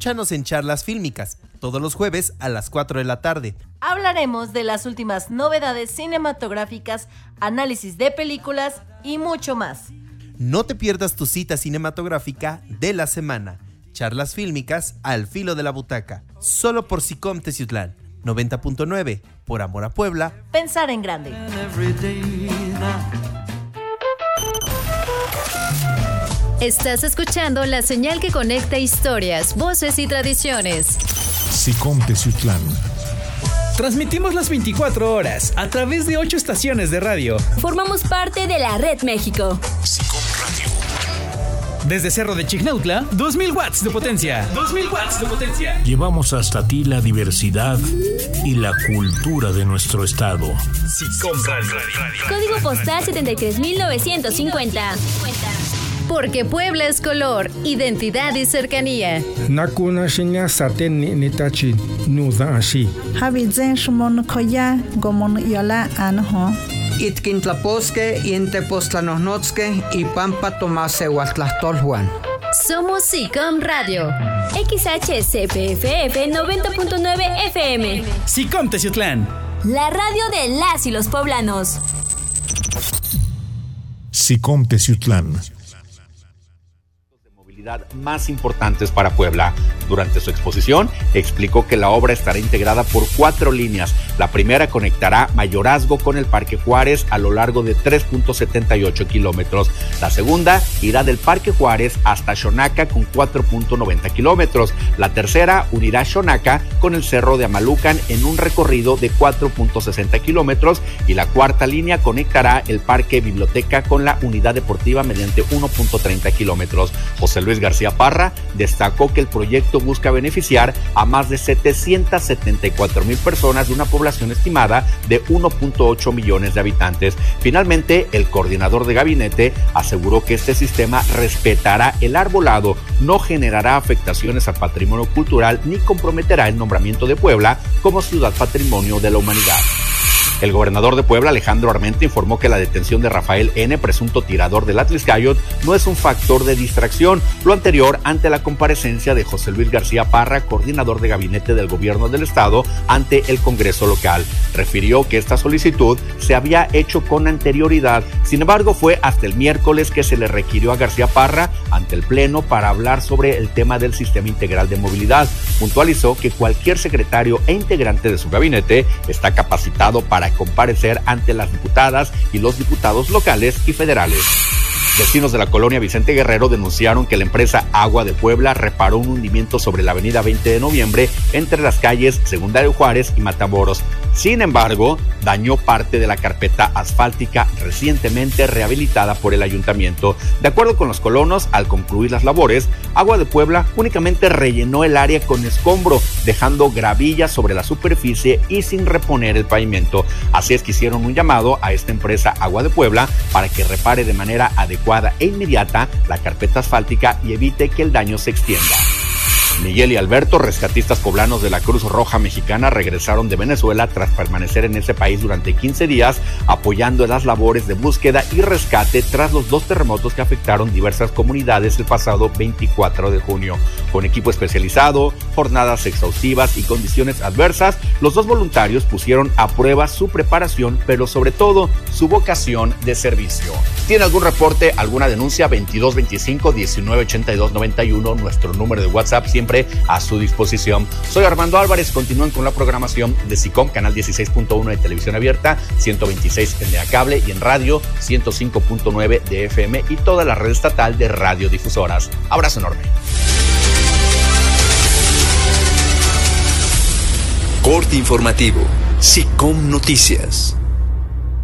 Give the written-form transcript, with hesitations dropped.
Escúchanos en Charlas Fílmicas, todos los jueves a las 4 de la tarde. Hablaremos de las últimas novedades cinematográficas, análisis de películas y mucho más. No te pierdas tu cita cinematográfica de la semana. Charlas Fílmicas al filo de la butaca, solo por SICOM Teciutlán, 90.9, por amor a Puebla. Pensar en grande. Estás escuchando la señal que conecta historias, voces y tradiciones. SICOM Teciutlán. Transmitimos las 24 horas a través de 8 estaciones de radio. Formamos parte de la Red México. SICOM Radio. Desde Cerro de Chignautla, 2000 watts de potencia. 2000 watts de potencia. Llevamos hasta ti la diversidad y la cultura de nuestro estado. SICOM Radio. Código postal 73950. Porque Puebla es color, identidad y cercanía. Nakuna shinya saten ni tachi nuda ashi. Habizen shumon koya gomon yola anho. Itkintlaposque y Entepoztlanohnotske y Pampa Tomase Huatlastolhuan. Somos SICOM Radio. XHCPFF 90.9 FM. SICOM Teciutlán. La radio de las y los poblanos. SICOM Teciutlán. Más importantes para Puebla. Durante su exposición, explicó que la obra estará integrada por 4 líneas. La primera conectará Mayorazgo con el Parque Juárez a lo largo de 3.78 kilómetros. La segunda irá del Parque Juárez hasta Xonaca con 4.90 kilómetros. La tercera unirá Xonaca con el Cerro de Amalucan en un recorrido de 4.60 kilómetros. Y la cuarta línea conectará el Parque Biblioteca con la Unidad Deportiva mediante 1.30 kilómetros. José Luis García Parra destacó que el proyecto busca beneficiar a más de 774,000 personas de una población estimada de 1.8 millones de habitantes. Finalmente, el coordinador de gabinete aseguró que este sistema respetará el arbolado, no generará afectaciones al patrimonio cultural ni comprometerá el nombramiento de Puebla como ciudad patrimonio de la humanidad. El gobernador de Puebla, Alejandro Armenta, informó que la detención de Rafael N., presunto tirador del Atliscayot, no es un factor de distracción. Lo anterior ante la comparecencia de José Luis García Parra, coordinador de gabinete del gobierno del estado, ante el Congreso local. Refirió que esta solicitud se había hecho con anterioridad. Sin embargo, fue hasta el miércoles que se le requirió a García Parra ante el Pleno para hablar sobre el tema del sistema integral de movilidad. Puntualizó que cualquier secretario e integrante de su gabinete está capacitado para comparecer ante las diputadas y los diputados locales y federales. Vecinos de la colonia Vicente Guerrero denunciaron que la empresa Agua de Puebla reparó un hundimiento sobre la avenida 20 de noviembre entre las calles Secundario Juárez y Matamoros. Sin embargo, dañó parte de la carpeta asfáltica recientemente rehabilitada por el ayuntamiento. De acuerdo con los colonos, al concluir las labores, Agua de Puebla únicamente rellenó el área con escombro, dejando gravilla sobre la superficie y sin reponer el pavimento. Así es que hicieron un llamado a esta empresa Agua de Puebla para que repare de manera adecuada e inmediata la carpeta asfáltica y evite que el daño se extienda. Miguel y Alberto, rescatistas poblanos de la Cruz Roja Mexicana, regresaron de Venezuela tras permanecer en ese país durante 15 días, apoyando en las labores de búsqueda y rescate tras los 2 terremotos que afectaron diversas comunidades el pasado 24 de junio. Con equipo especializado, jornadas exhaustivas y condiciones adversas, los 2 voluntarios pusieron a prueba su preparación, pero sobre todo su vocación de servicio. ¿Tiene algún reporte, alguna denuncia? 2225 1982 91, nuestro número de WhatsApp siempre a su disposición. Soy Armando Álvarez, continúen con la programación de SICOM, canal 16.1 de televisión abierta, 126 en de cable y en radio, 105.9 de FM y toda la red estatal de radiodifusoras. Abrazo enorme. Corte informativo, SICOM Noticias.